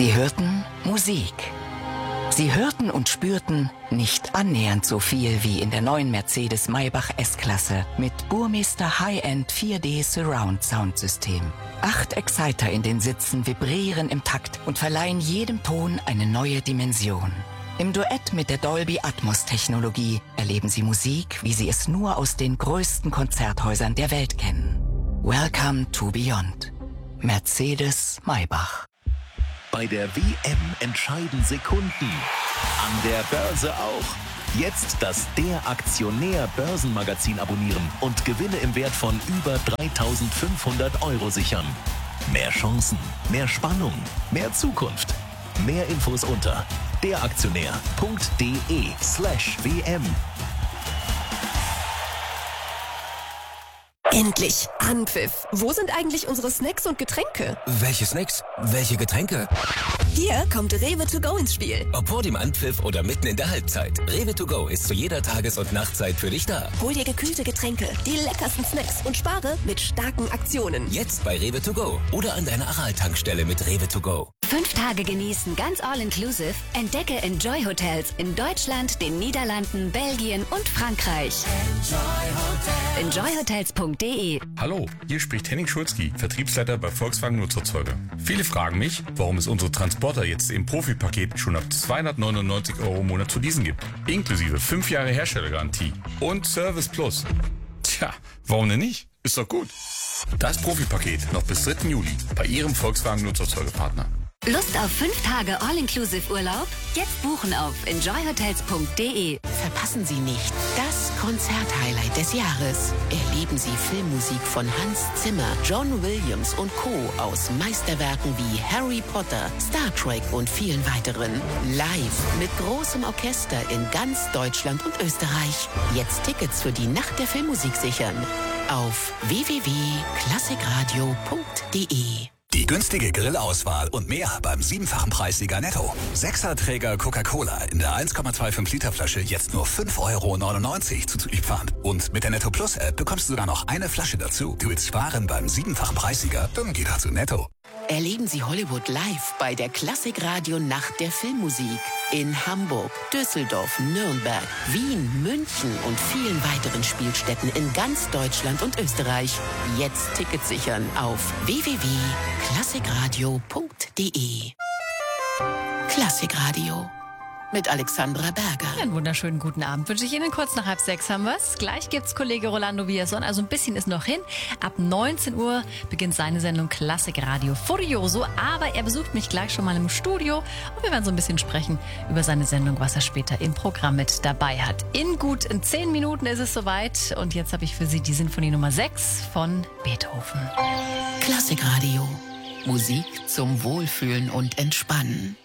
Sie hörten Musik. Sie hörten und spürten nicht annähernd so viel wie in der neuen Mercedes Maybach S-Klasse mit Burmester High-End 4D Surround Soundsystem. 8 Exciter in den Sitzen vibrieren im Takt und verleihen jedem Ton eine neue Dimension. Im Duett mit der Dolby Atmos Technologie erleben Sie Musik, wie Sie es nur aus den größten Konzerthäusern der Welt kennen. Welcome to Beyond. Mercedes Maybach. Bei der WM entscheiden Sekunden. An der Börse auch. Jetzt das Der Aktionär Börsenmagazin abonnieren und Gewinne im Wert von über 3.500 € sichern. Mehr Chancen, mehr Spannung, mehr Zukunft. Mehr Infos unter deraktionär.de/WM. Endlich! Anpfiff! Wo sind eigentlich unsere Snacks und Getränke? Welche Snacks? Welche Getränke? Hier kommt Rewe to go ins Spiel. Ob vor dem Anpfiff oder mitten in der Halbzeit. Rewe to go ist zu jeder Tages- und Nachtzeit für dich da. Hol dir gekühlte Getränke, die leckersten Snacks und spare mit starken Aktionen. Jetzt bei Rewe to go oder an deiner Aral-Tankstelle mit Rewe to go. 5 Tage genießen, ganz all-inclusive. Entdecke Enjoy Hotels in Deutschland, den Niederlanden, Belgien und Frankreich. Enjoyhotels.de. Hallo, hier spricht Henning Schulzki, Vertriebsleiter bei Volkswagen Nutzerzeuger. Viele fragen mich, warum es unsere Transporter jetzt im Profipaket schon ab 299 € im Monat zu leasen gibt. Inklusive 5 Jahre Herstellergarantie und Service Plus. Tja, warum denn nicht? Ist doch gut. Das Profipaket noch bis 3. Juli bei Ihrem Volkswagen Nutzerzeugerpartner. Lust auf 5 Tage all-inclusive Urlaub? Jetzt buchen auf enjoyhotels.de. Verpassen Sie nicht das Konzerthighlight des Jahres. Erleben Sie Filmmusik von Hans Zimmer, John Williams und Co. aus Meisterwerken wie Harry Potter, Star Trek und vielen weiteren. Live mit großem Orchester in ganz Deutschland und Österreich. Jetzt Tickets für die Nacht der Filmmusik sichern. Auf www.klassikradio.de. Die günstige Grillauswahl und mehr beim 7-fachen Preissieger Netto. 6er-Träger Coca-Cola in der 1,25 Liter Flasche jetzt nur 5,99 € zuzüglich Pfand. Und mit der Netto Plus App bekommst du sogar noch eine Flasche dazu. Du willst sparen beim 7-fachen Preissieger? Dann geh doch zu Netto. Erleben Sie Hollywood live bei der Klassikradio Nacht der Filmmusik. In Hamburg, Düsseldorf, Nürnberg, Wien, München und vielen weiteren Spielstätten in ganz Deutschland und Österreich. Jetzt Tickets sichern auf www.klassikradio.de. Klassikradio mit Alexandra Berger. Einen wunderschönen guten Abend wünsche ich Ihnen. Kurz nach 5:30 haben wir es. Gleich gibt's Kollege Rolando Villazón. Also ein bisschen ist noch hin. Ab 19 Uhr beginnt seine Sendung Klassikradio Furioso. Aber er besucht mich gleich schon mal im Studio. Und wir werden so ein bisschen sprechen über seine Sendung, was er später im Programm mit dabei hat. In 10 Minuten ist es soweit. Und jetzt habe ich für Sie die Sinfonie Nummer 6 von Beethoven. Klassikradio. Musik zum Wohlfühlen und Entspannen.